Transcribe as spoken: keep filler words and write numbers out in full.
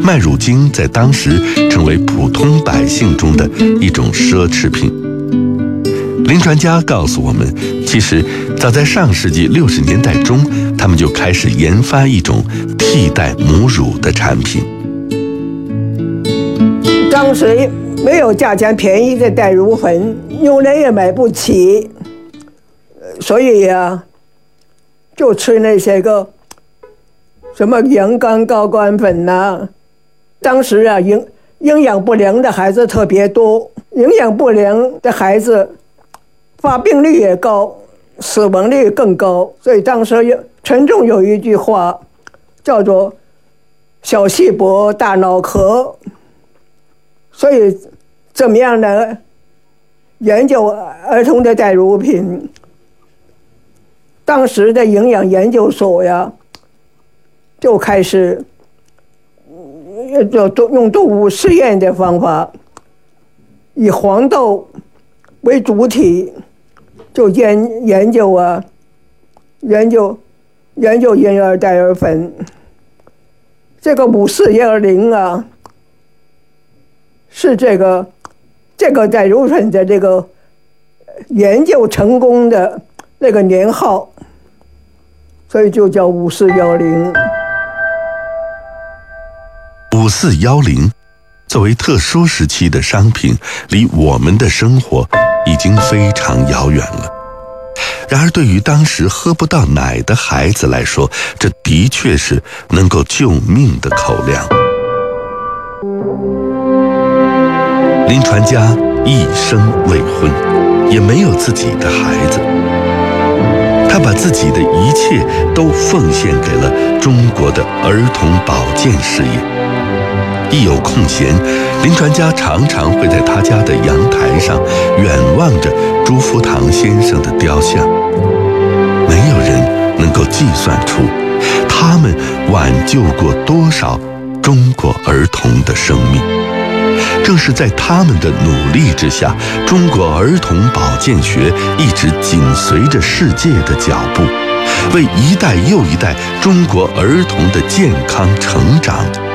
麦乳精在当时成为普通百姓中的一种奢侈品。林传家告诉我们，其实早在上世纪六十年代中，他们就开始研发一种替代母乳的产品。 当时没有价钱便宜的代乳粉，有人也买不起，所以呀、啊，就吃那些个什么羊肝高官粉呐、啊。当时啊，营营养不良的孩子特别多，营养不良的孩子发病率也高，死亡率更高。所以当时有陈仲有一句话，叫做“小细胞大脑壳”。所以怎么样呢？研究儿童的代乳品，当时的营养研究所呀，就开始就用动物试验的方法，以黄豆为主体，就研研究啊，研究研究婴儿代儿粉。这个五四幺零啊，是这个这个代乳粉的这个研究成功的那个年号，所以就叫五四幺零。 五四幺零作为特殊时期的商品，离我们的生活已经非常遥远了。然而对于当时喝不到奶的孩子来说，这的确是能够救命的口粮。林传家一生未婚，也没有自己的孩子，他把自己的一切都奉献给了中国的儿童保健事业。一有空闲，林传家常常会在他家的阳台上远望着朱福堂先生的雕像。没有人能够计算出他们挽救过多少中国儿童的生命。正是在他们的努力之下，中国儿童保健学一直紧随着世界的脚步，为一代又一代中国儿童的健康成长